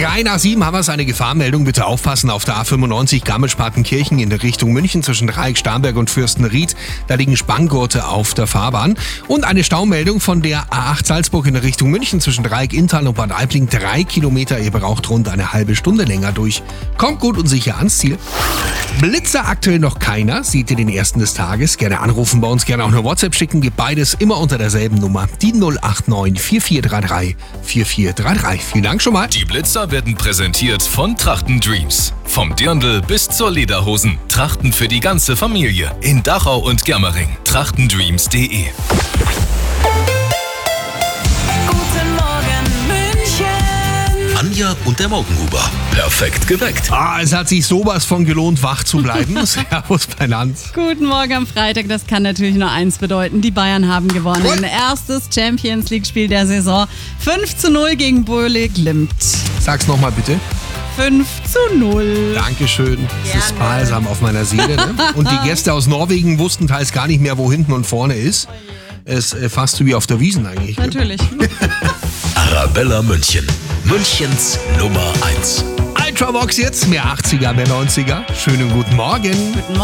7 haben wir eine Gefahrmeldung. Bitte aufpassen auf der A95 Garmisch-Partenkirchen in Richtung München zwischen Dreieck, Starnberg und Fürstenried. Da liegen Spanngurte auf der Fahrbahn. Und eine Staumeldung von der A8 Salzburg in Richtung München zwischen Dreieck, Inntal und Bad Aibling. 3 Kilometer, ihr braucht rund eine halbe Stunde länger durch. Kommt gut und sicher ans Ziel. Blitzer aktuell noch keiner. Seht ihr den ersten des Tages? Gerne anrufen bei uns, gerne auch eine WhatsApp schicken. Gibt beides immer unter derselben Nummer. Die 089 4433 4433. Vielen Dank schon mal. Die Blitzer werden präsentiert von Trachten Dreams. Vom Dirndl bis zur Lederhosen. Trachten für die ganze Familie. In Dachau und Germering. trachtendreams.de. Guten Morgen, München. Anja und der Morgenhuber. Perfekt geweckt. Es hat sich sowas von gelohnt, wach zu bleiben. Servus bei Lanz. Guten Morgen am Freitag. Das kann natürlich nur eins bedeuten. Die Bayern haben gewonnen. Erstes Champions-League-Spiel der Saison. 5:0 gegen Bole Glimt. Sag's nochmal bitte. 5:0. Dankeschön. Das ist balsam auf meiner Seele. Ne? Und die Gäste aus Norwegen wussten teils gar nicht mehr, wo hinten und vorne ist. Es ist fast so wie auf der Wiesn eigentlich. Natürlich. Arabella München. Münchens Nummer 1. Ultravox jetzt, mehr 80er, mehr 90er. Schönen guten Morgen. Guten Morgen.